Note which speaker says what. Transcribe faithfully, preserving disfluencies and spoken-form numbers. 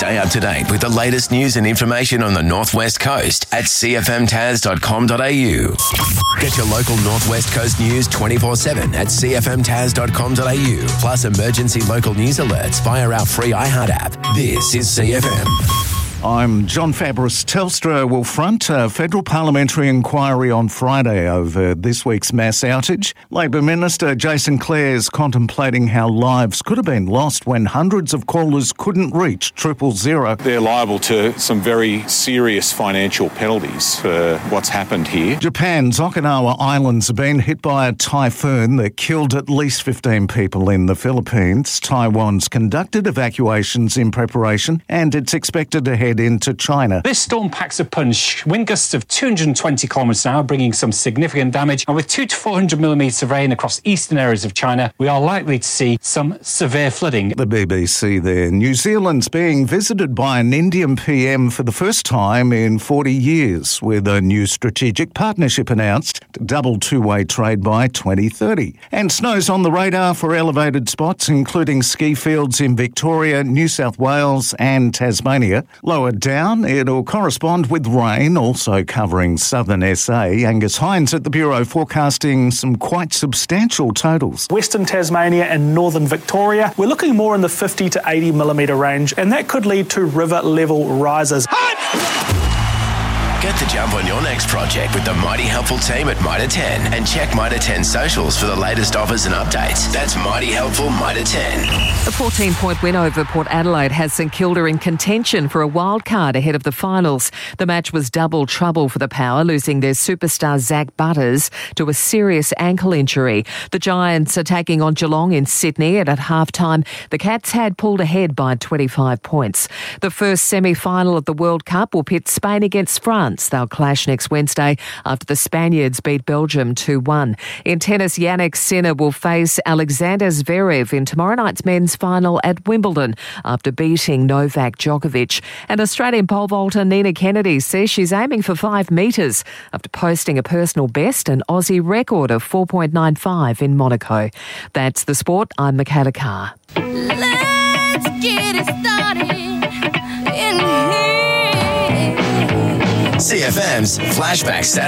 Speaker 1: Stay up to date with the latest news and information on the Northwest Coast at c f m taz dot com dot a u. Get your local Northwest Coast news twenty-four seven at c f m taz dot com dot a u, plus emergency local news alerts via our free iHeart app. This is C F M.
Speaker 2: I'm John Fabris. Telstra will front a federal parliamentary inquiry on Friday over this week's mass outage. Labor Minister Jason Clare is contemplating how lives could have been lost when hundreds of callers couldn't reach triple zero.
Speaker 3: They're liable to some very serious financial penalties for what's happened here.
Speaker 2: Japan's Okinawa Islands have been hit by a typhoon that killed at least fifteen people in the Philippines. Taiwan's conducted evacuations in preparation, and it's expected to head into China.
Speaker 4: This storm packs a punch. Wind gusts of two hundred twenty kilometres an hour, bringing some significant damage. And with two to four hundred millimetres of rain across eastern areas of China, we are likely to see some severe flooding.
Speaker 2: The B B C there. New Zealand's being visited by an Indian P M for the first time in forty years, with a new strategic partnership announced to double two-way trade by twenty thirty. And snow's on the radar for elevated spots, including ski fields in Victoria, New South Wales and Tasmania. Lower down, it'll correspond with rain, also covering southern S A. Angus Hines at the Bureau forecasting some quite substantial totals.
Speaker 5: Western Tasmania and northern Victoria, we're looking more in the fifty to eighty millimetre range, and that could lead to river level rises.
Speaker 1: Get the jump on your next project with the Mighty Helpful team at Mitre ten, and check Mitre ten socials for the latest offers and updates. That's Mighty Helpful Mitre ten.
Speaker 6: A fourteen-point win over Port Adelaide has St Kilda in contention for a wild card ahead of the finals. The match was double trouble for the Power, losing their superstar Zach Butters to a serious ankle injury. The Giants are taking on Geelong in Sydney, and at half-time, the Cats had pulled ahead by twenty-five points. The first semi-final of the World Cup will pit Spain against France. They'll clash next Wednesday after the Spaniards beat Belgium two one. In tennis, Jannik Sinner will face Alexander Zverev in tomorrow night's men's final at Wimbledon after beating Novak Djokovic. And Australian pole vaulter Nina Kennedy says she's aiming for five metres after posting a personal best and Aussie record of four point nine five in Monaco. That's the sport. I'm Michaela Carr.
Speaker 7: Let's get it started in here.
Speaker 1: C F M's Flashback Saturday.